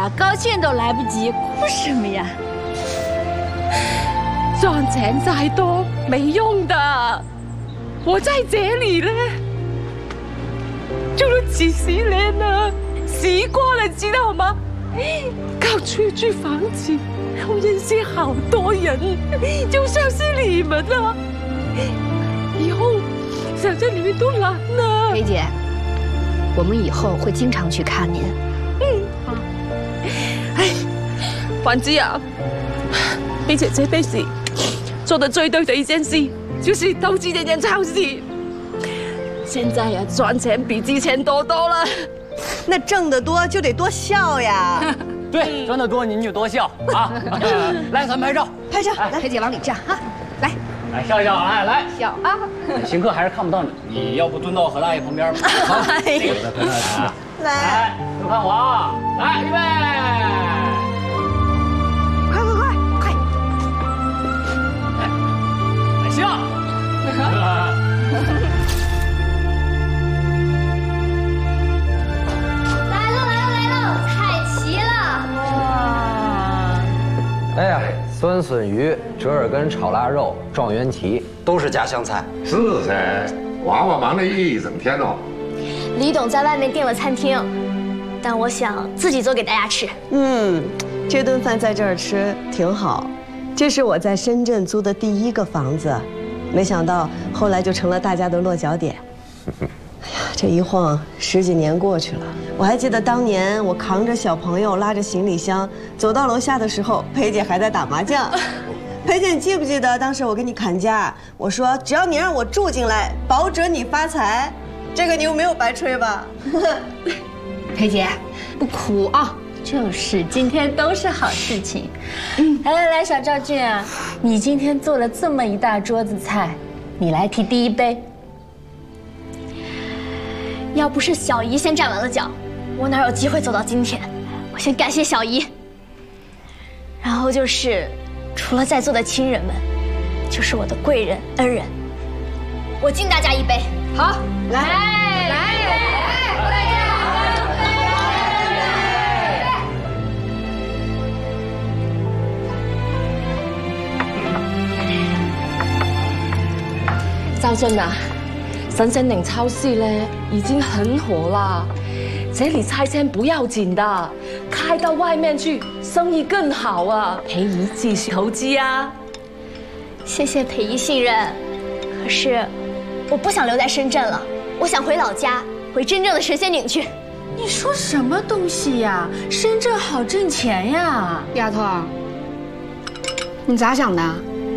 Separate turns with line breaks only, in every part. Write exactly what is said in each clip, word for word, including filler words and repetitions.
了，高兴都来不及，哭什么呀？
赚钱再多没用的，我在这里呢，住了几十年了，习惯了，知道吗？靠出租房子，我认识好多人，就像是你们了。以后想在里面都难了。
裴姐，我们以后会经常去看您。
嗯，好。哎，环子啊，裴姐这辈子做的最对的一件事，就是投资这间超市。现在呀，赚钱比之前多多了。
那挣得多就得多笑呀。
对，赚得多您就多笑啊！来，咱们拍照，
拍照，
来，裴姐往里站啊，来，
来笑一笑，来来
笑啊！
邢客还是看不到你，你要不蹲到何大爷旁边吧？好，这个再拍他啊！来，都看我啊！来，预备，
快快快快！
来，来笑。
哎呀，酸笋鱼、折耳根炒腊肉、状元蹄，都是家乡菜。
是噻，娃娃忙了一整天哦。
李董在外面订了餐厅，但我想自己做给大家吃。
嗯，这顿饭在这儿吃挺好。这是我在深圳租的第一个房子，没想到后来就成了大家的落脚点。哎呀，这一晃十几年过去了，我还记得当年我扛着小朋友拉着行李箱走到楼下的时候，裴姐还在打麻将。裴姐，你记不记得当时我跟你砍价，我说只要你让我住进来，保准你发财。这个牛没有白吹吧？
裴姐，不哭啊！
就是，今天都是好事情。嗯，来来来，小赵俊啊，你今天做了这么一大桌子菜，你来提第一杯。
要不是小姨先站稳了脚，我哪有机会走到今天？我先感谢小姨。然后就是，除了在座的亲人们，就是我的贵人恩人，我敬大家一杯。
好，来
来来
赵俊啊，神仙岭超市咧已经很火啦，这里拆迁不要紧的，开到外面去，生意更好啊！裴姨继续投资啊！
谢谢裴姨信任，可是我不想留在深圳了，我想回老家，回真正的神仙岭去。
你说什么东西呀？深圳好挣钱呀！
丫头，你咋想的？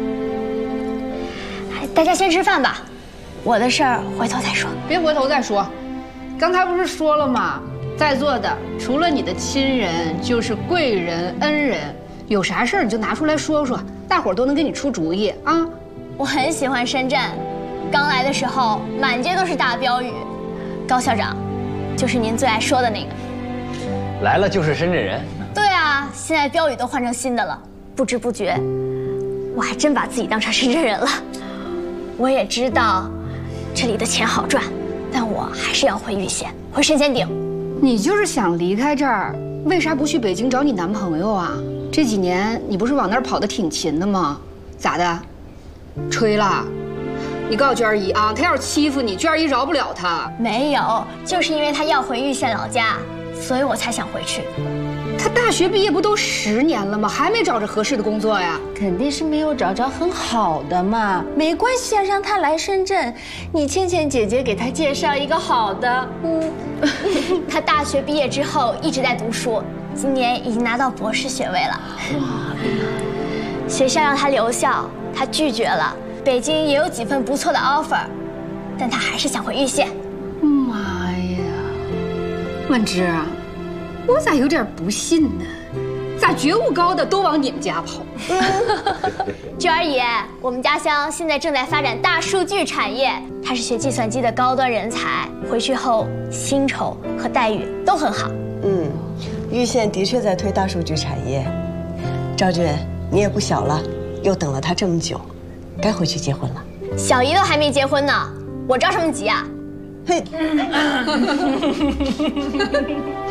大家先吃饭吧，我的事儿回头再说。
别回头再说，刚才不是说了吗？在座的除了你的亲人，就是贵人恩人，有啥事儿你就拿出来说说，大伙儿都能给你出主意啊。
我很喜欢深圳，刚来的时候满街都是大标语，高校长，就是您最爱说的那个。
来了就是深圳人。
对啊，现在标语都换成新的了，不知不觉，我还真把自己当成深圳人了。我也知道这里的钱好赚，但我还是要回玉县，回神仙顶。
你就是想离开这儿，为啥不去北京找你男朋友啊？这几年你不是往那儿跑得挺勤的吗？咋的？吹了？你告诉娟儿姨啊，他要是欺负你，娟儿姨饶不了他。
没有，就是因为他要回玉县老家，所以我才想回去。
他大学毕业不都十年了吗？还没找着合适的工作呀？
肯定是没有找着很好的嘛。没关系啊，让他来深圳，你倩倩姐姐给他介绍一个好的。嗯，
他大学毕业之后一直在读书，今年已经拿到博士学位了。哇，学校让他留校，他拒绝了。北京也有几份不错的 offer， 但他还是想回玉县。
妈呀，万芝啊！我咋有点不信呢？咋觉悟高的都往你们家跑？
娟儿爷，我们家乡现在正在发展大数据产业，他是学计算机的高端人才，回去后薪酬和待遇都很好。
嗯，玉县的确在推大数据产业。赵俊，你也不小了，又等了他这么久，该回去结婚了。
小姨都还没结婚呢，我着什么急啊？嘿。